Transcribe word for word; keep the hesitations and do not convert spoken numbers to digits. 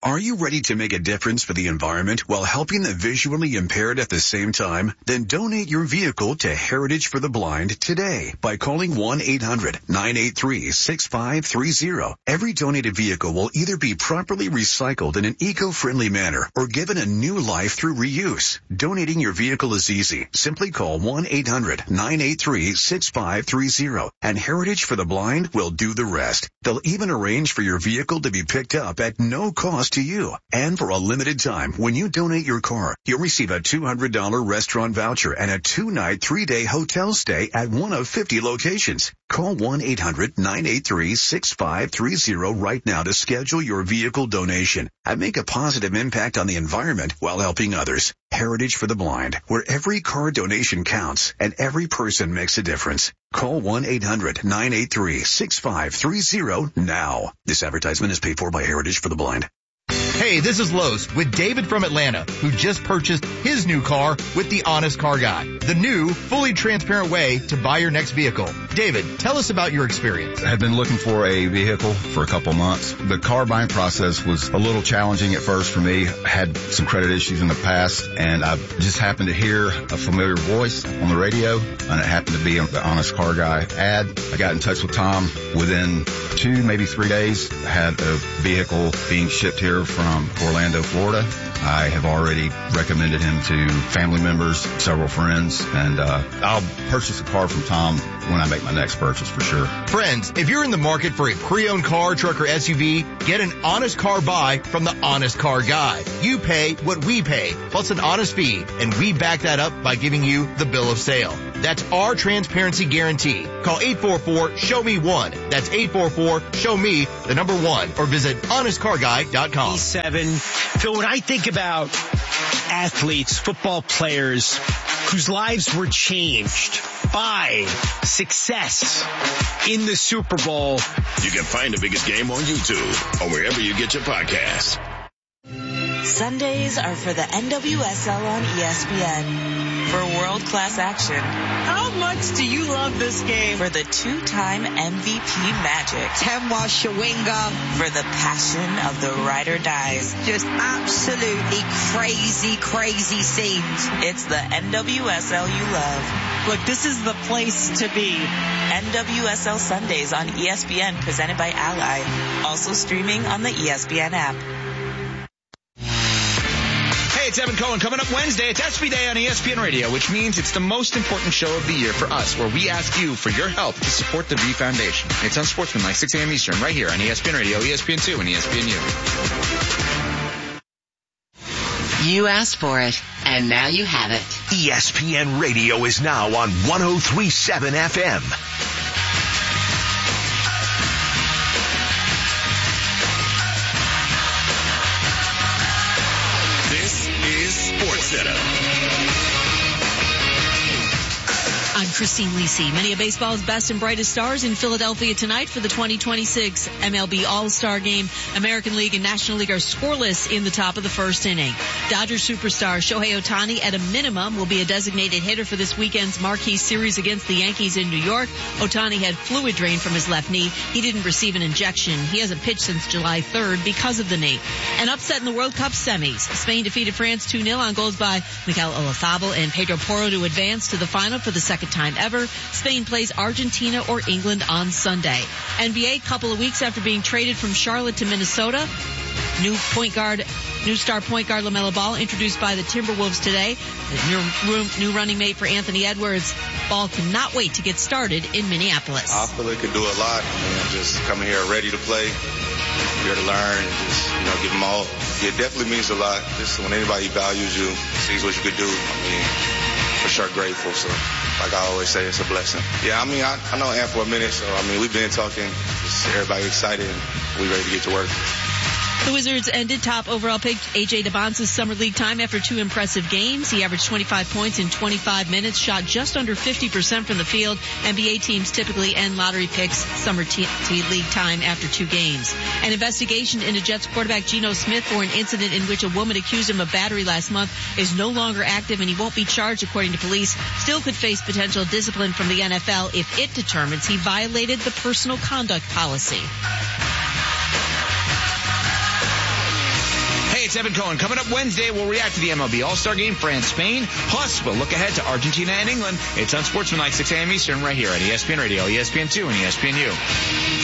Are you ready to make a difference for the environment while helping the visually impaired at the same time? Then donate your vehicle to Heritage for the Blind today by calling one eight hundred nine eight three six five three zero. Every donated vehicle will either be properly recycled in an eco-friendly manner or given a new life through reuse. Donating your vehicle is easy. Simply call one eight hundred nine eight three six five three zero and Heritage for the Blind will do the rest. They'll even arrange for your vehicle to be picked up at no cost to you. And for a limited time, when you donate your car, you'll receive a two hundred dollars restaurant voucher and a two-night, three-day hotel stay at one of fifty locations. Call one eight hundred nine eight three six five three zero right now to schedule your vehicle donation and make a positive impact on the environment while helping others. Heritage for the Blind, where every car donation counts and every person makes a difference. Call one eight hundred nine eight three six five three zero now. This advertisement is paid for by Heritage for the Blind. Hey, this is Lowe's with David from Atlanta, who just purchased his new car with the Honest Car Guy, the new, fully transparent way to buy your next vehicle. David, tell us about your experience. I had been looking for a vehicle for a couple months. The car buying process was a little challenging at first for me. I had some credit issues in the past, and I just happened to hear a familiar voice on the radio, and it happened to be the Honest Car Guy ad. I got in touch with Tom. Within two, maybe three days, I had a vehicle being shipped here from Orlando, Florida. I have already recommended him to family members, several friends, and uh I'll purchase a car from Tom when I make my next purchase for sure. Friends, if you're in the market for a pre-owned car, truck, or S U V, get an honest car buy from the Honest Car Guy. You pay what we pay, plus an honest fee, and we back that up by giving you the bill of sale. That's our transparency guarantee. Call eight four four, show me one. That's eight four four, show me the number one, or visit honest car guy dot com. Seven. Phil, when I think about athletes, football players whose lives were changed by success in the Super Bowl. You can find the biggest game on YouTube or wherever you get your podcasts. Sundays are for the N W S L on E S P N. For world-class action. How much do you love this game? For the two-time M V P magic. Temwa Shawinga. For the passion of the ride or dies. Just absolutely crazy, crazy scenes. It's the N W S L you love. Look, this is the place to be. N W S L Sundays on E S P N, presented by Ally. Also streaming on the E S P N app. Hey, it's Evan Cohen. Coming up Wednesday, it's S B Day on E S P N Radio, which means it's the most important show of the year for us, where we ask you for your help to support the V Foundation. It's on Sportsmanlike, six a.m. Eastern, right here on E S P N Radio, E S P N two, and E S P N U. You asked for it, and now you have it. E S P N Radio is now on one oh three point seven F M. Setup. I'm Christine Lisi. Many of baseball's best and brightest stars in Philadelphia tonight for the twenty twenty-six M L B All-Star Game. American League and National League are scoreless in the top of the first inning. Dodgers superstar Shohei Ohtani, at a minimum, will be a designated hitter for this weekend's marquee series against the Yankees in New York. Ohtani had fluid drained from his left knee. He didn't receive an injection. He hasn't pitched since July third because of the knee. An upset in the World Cup semis. Spain defeated France two nil on goals by Mikel Olazabal and Pedro Porro to advance to the final for the second time ever. Spain plays Argentina or England on Sunday. N B A, couple of weeks after being traded from Charlotte to Minnesota. New point guard, new star point guard LaMelo Ball introduced by the Timberwolves today. The new, new running mate for Anthony Edwards. Ball cannot wait to get started in Minneapolis. I feel it could do a lot. I mean, just coming here ready to play, here to learn, and just, you know, give them all. It definitely means a lot. Just when anybody values you, sees what you could do, I mean, for sure grateful. So, like I always say, it's a blessing. Yeah, I mean, I, I know Ant for a minute, so, I mean, we've been talking, just everybody excited, and we ready to get to work. The Wizards ended top overall pick A J DeBonce's summer league time after two impressive games. He averaged twenty-five points in twenty-five minutes, shot just under fifty percent from the field. N B A teams typically end lottery picks summer t- t- league time after two games. An investigation into Jets quarterback Geno Smith for an incident in which a woman accused him of battery last month is no longer active, and he won't be charged, according to police. Still could face potential discipline from the N F L if it determines he violated the personal conduct policy. It's Evan Cohen. Coming up Wednesday, we'll react to the M L B All-Star Game, France, Spain. Plus, we'll look ahead to Argentina and England. It's Unsportsmanlike, six a.m. Eastern, right here at E S P N Radio, E S P N two, and E S P N U.